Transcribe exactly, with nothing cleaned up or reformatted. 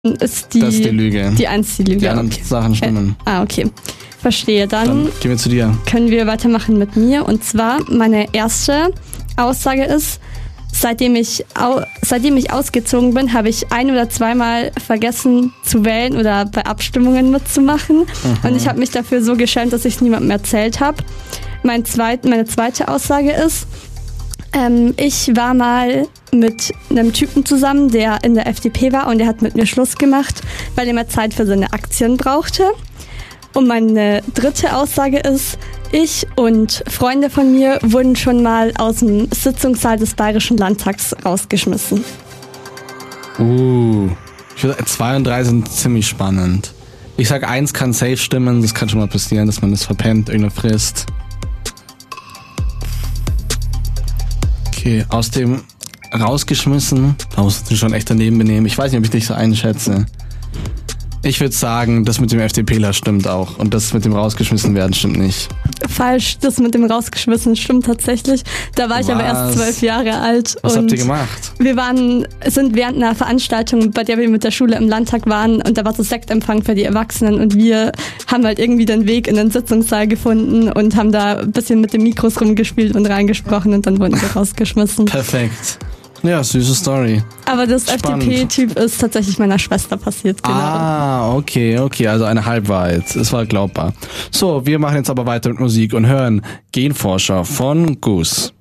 ist die, das ist die Lüge. Die eins die Lüge. Die anderen okay. Sachen stimmen. Ah, okay. Verstehe. Dann, Dann gehen wir zu dir. Können wir weitermachen mit mir. Und zwar, meine erste Aussage ist, seitdem ich, au- seitdem ich ausgezogen bin, habe ich ein- oder zweimal vergessen zu wählen oder bei Abstimmungen mitzumachen. Mhm. Und ich habe mich dafür so geschämt, dass ich es niemandem erzählt habe. Mein zweit, meine zweite Aussage ist, ähm, ich war mal mit einem Typen zusammen, der in der F D P war und der hat mit mir Schluss gemacht, weil er mehr Zeit für seine Aktien brauchte. Und meine dritte Aussage ist, ich und Freunde von mir wurden schon mal aus dem Sitzungssaal des Bayerischen Landtags rausgeschmissen. Uh, ich würde, zwei und drei sind ziemlich spannend. Ich sag, eins kann safe stimmen, das kann schon mal passieren, dass man das verpennt, irgendeine Frist. Okay, aus dem rausgeschmissen, da musst du schon echt daneben benehmen. Ich weiß nicht, ob ich dich so einschätze. Ich würde sagen, das mit dem FDPler stimmt auch und das mit dem rausgeschmissen werden stimmt nicht. Falsch, das mit dem rausgeschmissen stimmt tatsächlich. Da war ich Was? aber erst zwölf Jahre alt. Was und habt ihr gemacht? Wir waren, sind während einer Veranstaltung, bei der wir mit der Schule im Landtag waren und da war so Sektempfang für die Erwachsenen und wir haben halt irgendwie den Weg in den Sitzungssaal gefunden und haben da ein bisschen mit den Mikros rumgespielt und reingesprochen und dann wurden wir rausgeschmissen. Perfekt. Ja, süße Story. Aber das F D P-Typ ist tatsächlich meiner Schwester passiert, genau. Ah, okay, okay, also eine Halbwahrheit. Es war glaubbar. So, wir machen jetzt aber weiter mit Musik und hören Genforscher von Goose.